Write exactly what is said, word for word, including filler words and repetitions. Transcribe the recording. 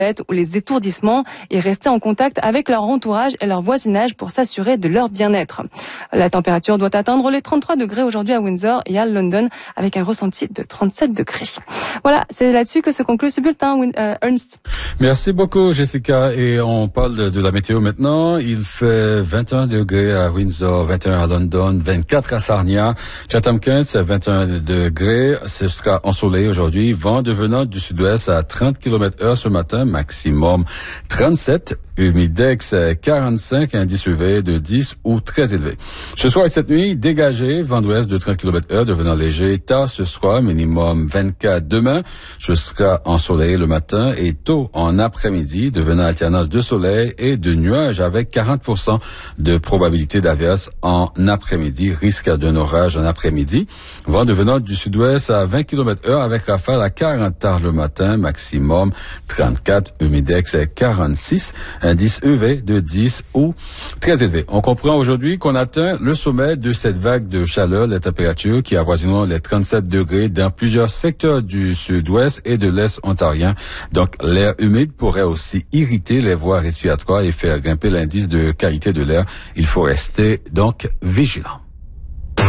ou les étourdissements et rester en contact avec leur entourage et leur voisinage pour s'assurer de leur bien-être. La température doit atteindre les trente-trois degrés aujourd'hui à Windsor et à London avec un ressenti de trente-sept degrés. Voilà, c'est là-dessus que se conclut ce bulletin, euh, Ernst. Merci beaucoup, Jessica. Et on parle de, de la météo maintenant. Il fait vingt et un degrés à Windsor, vingt et un à London, vingt-quatre à Sarnia, Chatham-Kent, vingt et un degrés. Ce sera ensoleillé aujourd'hui. Vent devenant du sud-ouest à trente kilomètres heure ce matin, maximum trente-sept. Humidex quarante-cinq, indice U V de dix ou très élevé. Ce soir et cette nuit, dégagé, vent d'ouest de trente kilomètres heure, devenant léger. Tard ce soir, minimum vingt-quatre. Demain, ce sera ensoleillé le matin et tôt en après-midi, devenant alternance de soleil et de nuages avec quarante pour cent de probabilité d'averse en après-midi. Risque d'un orage en après-midi. Vent devenant du sud-ouest à vingt kilomètres heure avec rafale à quarante tard le matin, maximum trente-quatre. Humidex quarante-six. Indice U V de dix ou très élevé. On comprend aujourd'hui qu'on atteint le sommet de cette vague de chaleur, les températures qui avoisinent les trente-sept degrés dans plusieurs secteurs du sud-ouest et de l'est ontarien. Donc, l'air humide pourrait aussi irriter les voies respiratoires et faire grimper l'indice de qualité de l'air. Il faut rester donc vigilant.